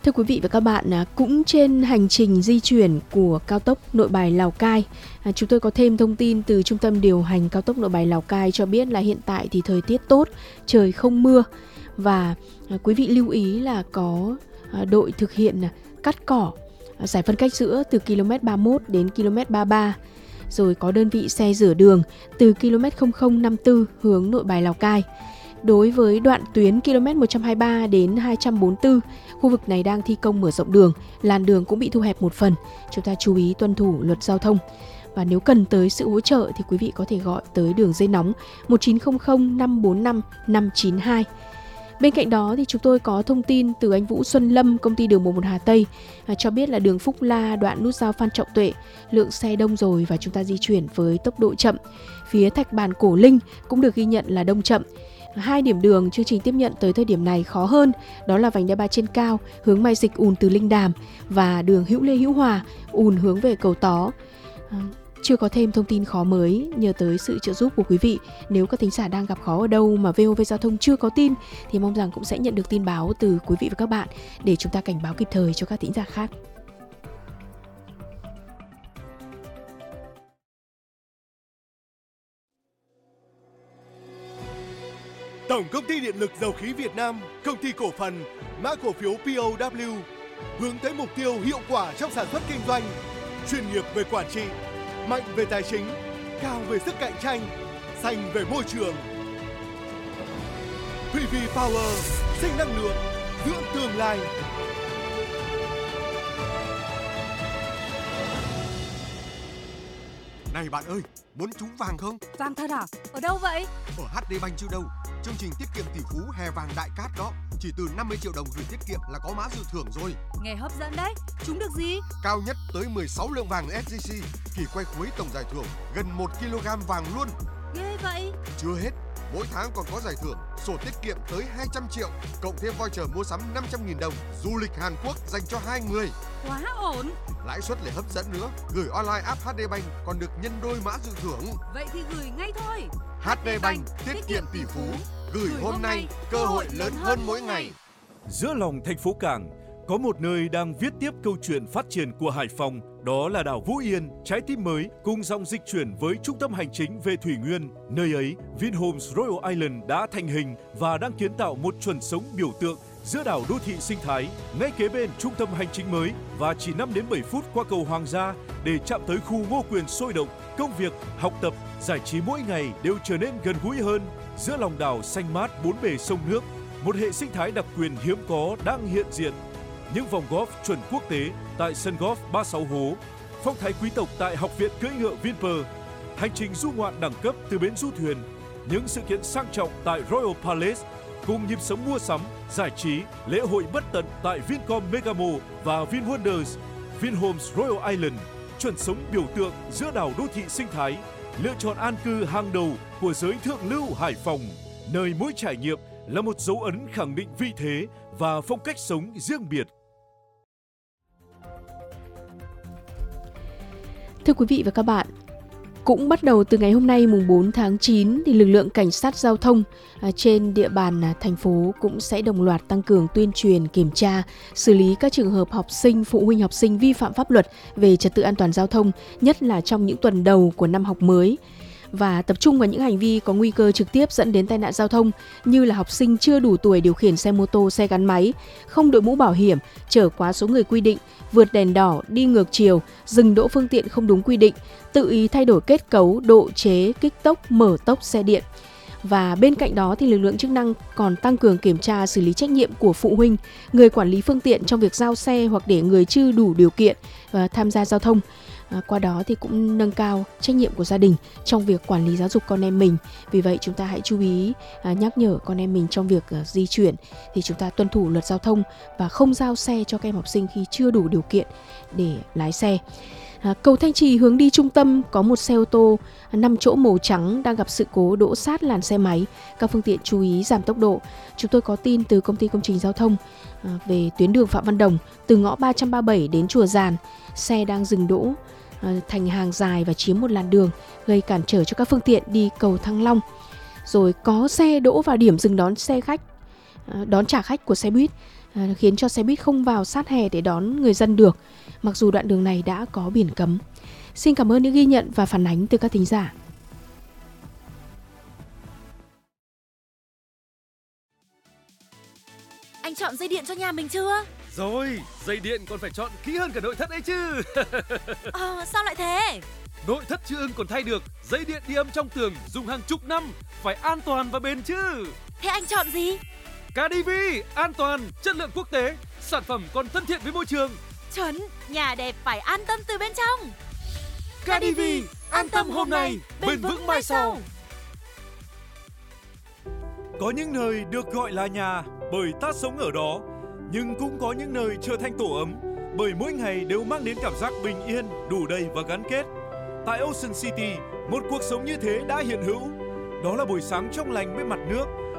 Thưa quý vị và các bạn, cũng trên hành trình di chuyển của cao tốc Nội Bài Lào Cai, chúng tôi có thêm thông tin từ Trung tâm điều hành cao tốc Nội Bài Lào Cai cho biết là hiện tại thì thời tiết tốt, trời không mưa và quý vị lưu ý là có đội thực hiện cắt cỏ, giải phân cách giữa từ km 31 đến km 33, rồi có đơn vị xe rửa đường từ km 0054 hướng Nội Bài Lào Cai. Đối với đoạn tuyến km 123 đến 244, khu vực này đang thi công mở rộng đường, làn đường cũng bị thu hẹp một phần. Chúng ta chú ý tuân thủ luật giao thông. Và nếu cần tới sự hỗ trợ thì quý vị có thể gọi tới đường dây nóng 1900 545 592. Bên cạnh đó thì chúng tôi có thông tin từ anh Vũ Xuân Lâm, công ty đường 11 Hà Tây, cho biết là đường Phúc La đoạn nút giao Phan Trọng Tuệ, lượng xe đông rồi và chúng ta di chuyển với tốc độ chậm. Phía Thạch Bàn Cổ Linh cũng được ghi nhận là đông chậm. 2 điểm đường chương trình tiếp nhận tới thời điểm này khó hơn, đó là vành đai 3 trên cao hướng Mai Dịch ùn từ Linh Đàm và đường Hữu Lê Hữu Hòa ùn hướng về Cầu Tó. Chưa có thêm thông tin khó mới, nhờ tới sự trợ giúp của quý vị. Nếu các thính giả đang gặp khó ở đâu mà VOV Giao thông chưa có tin thì mong rằng cũng sẽ nhận được tin báo từ quý vị và các bạn để chúng ta cảnh báo kịp thời cho các thính giả khác. Tổng công ty Điện lực Dầu khí Việt Nam, công ty cổ phần, mã cổ phiếu POW, hướng tới mục tiêu hiệu quả trong sản xuất kinh doanh, chuyên nghiệp về quản trị, mạnh về tài chính, cao về sức cạnh tranh, xanh về môi trường. PV Power, sinh năng lượng, dưỡng tương lai. Này bạn ơi, muốn trúng vàng không? Vàng thật à? Ở đâu vậy? Ở HD Bank chứ đâu. Chương trình tiết kiệm tỷ phú hè vàng đại cát đó. Chỉ từ 50 triệu đồng gửi tiết kiệm là có mã dự thưởng rồi. Nghe hấp dẫn đấy. Trúng được gì? Cao nhất tới 16 lượng vàng SJC. Kỳ quay cuối tổng giải thưởng gần 1 kg vàng luôn. Ghê vậy. Chưa hết, mỗi tháng còn có giải thưởng sổ tiết kiệm tới 200 triệu, cộng thêm voucher mua sắm 500.000 đồng, du lịch Hàn Quốc dành cho 2 người. Quá ổn. Lãi suất lại hấp dẫn nữa, gửi online app HD Bank còn được nhân đôi mã dự thưởng. Vậy thì gửi ngay thôi. HD Bank, tiết kiệm tỷ phú, gửi hôm nay, cơ hội lớn hơn mỗi ngày. Giữa lòng thành phố Cảng, có một nơi đang viết tiếp câu chuyện phát triển của Hải Phòng, đó là đảo Vũ Yên, trái tim mới cùng dòng dịch chuyển với trung tâm hành chính về Thủy Nguyên. Nơi ấy, Vinhomes Royal Island đã thành hình và đang kiến tạo một chuẩn sống biểu tượng giữa đảo đô thị sinh thái, ngay kế bên trung tâm hành chính mới và chỉ 5 đến 7 phút qua cầu Hoàng gia để chạm tới khu Ngô Quyền sôi động. Công việc, học tập, giải trí mỗi ngày đều trở nên gần gũi hơn. Giữa lòng đảo xanh mát bốn bề sông nước, một hệ sinh thái đặc quyền hiếm có đang hiện diện. Những vòng golf chuẩn quốc tế tại sân golf 36 hố, phong thái quý tộc tại Học viện cưỡi ngựa Vinpearl, hành trình du ngoạn đẳng cấp từ bến du thuyền, những sự kiện sang trọng tại Royal Palace, cùng nhịp sống mua sắm, giải trí, lễ hội bất tận tại Vincom Megamo và VinWonders. Vinhomes Royal Island, chuẩn sống biểu tượng giữa đảo đô thị sinh thái, lựa chọn an cư hàng đầu của giới thượng lưu Hải Phòng, nơi mỗi trải nghiệm là một dấu ấn khẳng định vị thế và phong cách sống riêng biệt. Thưa quý vị và các bạn, cũng bắt đầu từ ngày hôm nay mùng 4 tháng 9 thì lực lượng cảnh sát giao thông trên địa bàn thành phố cũng sẽ đồng loạt tăng cường tuyên truyền, kiểm tra, xử lý các trường hợp học sinh, phụ huynh học sinh vi phạm pháp luật về trật tự an toàn giao thông, nhất là trong những tuần đầu của năm học mới. Và tập trung vào những hành vi có nguy cơ trực tiếp dẫn đến tai nạn giao thông như là học sinh chưa đủ tuổi điều khiển xe mô tô, xe gắn máy, không đội mũ bảo hiểm, chở quá số người quy định, vượt đèn đỏ, đi ngược chiều, dừng đỗ phương tiện không đúng quy định, tự ý thay đổi kết cấu, độ chế, kích tốc, mở tốc xe điện. Và bên cạnh đó thì lực lượng chức năng còn tăng cường kiểm tra xử lý trách nhiệm của phụ huynh, người quản lý phương tiện trong việc giao xe hoặc để người chưa đủ điều kiện tham gia giao thông. Qua đó thì cũng nâng cao trách nhiệm của gia đình trong việc quản lý giáo dục con em mình. Vì vậy chúng ta hãy chú ý nhắc nhở con em mình trong việc di chuyển thì chúng ta tuân thủ luật giao thông và không giao xe cho các em học sinh khi chưa đủ điều kiện để lái xe. Cầu Thanh Trì hướng đi trung tâm có một xe ô tô 5 chỗ màu trắng đang gặp sự cố đỗ sát làn xe máy. Các phương tiện chú ý giảm tốc độ. Chúng tôi có tin từ công ty công trình giao thông về tuyến đường Phạm Văn Đồng từ ngõ 337 đến Chùa Giàn. Xe đang dừng đỗ thành hàng dài và chiếm một làn đường, gây cản trở cho các phương tiện đi cầu Thăng Long. Rồi có xe đỗ vào điểm dừng đón xe khách đón trả khách của xe buýt, khiến cho xe buýt không vào sát hè để đón người dân được, mặc dù đoạn đường này đã có biển cấm. Xin cảm ơn những ghi nhận và phản ánh từ các thính giả. Anh chọn dây điện cho nhà mình chưa? Rồi, dây điện còn phải chọn kỹ hơn cả nội thất ấy chứ. Sao lại thế? Nội thất Chữ Ưng còn thay được dây điện đi âm trong tường dùng hàng chục năm, phải an toàn và bền chứ. Thế anh chọn gì? KDV, an toàn, chất lượng quốc tế, sản phẩm còn thân thiện với môi trường. Chuẩn, nhà đẹp phải an tâm từ bên trong. KDV, an tâm hôm nay, bền vững mai sau. Có những nơi được gọi là nhà bởi ta sống ở đó, nhưng cũng có những nơi trở thành tổ ấm bởi mỗi ngày đều mang đến cảm giác bình yên, đủ đầy và gắn kết. Tại Ocean City, một cuộc sống như thế đã hiện hữu. Đó là buổi sáng trong lành bên mặt nước,